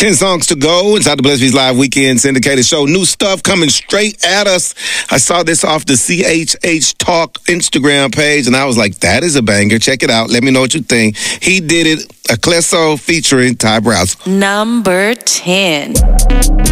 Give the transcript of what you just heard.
10 songs to go inside the Blessed Beats Live Weekend syndicated show. New stuff coming straight at us. I saw this off the CHH Talk Instagram page, and I was like, that is a banger. Check it out. Let me know what you think. He did it. Ecleso featuring Ty Browser. Number 10.